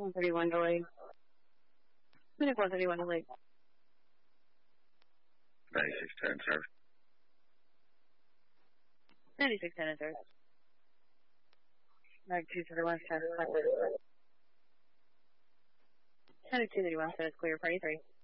131 delayed. Minute 131 delayed. 9610 service. 9610 service. Mag 231 status. Mag 231 status clear. Party 3.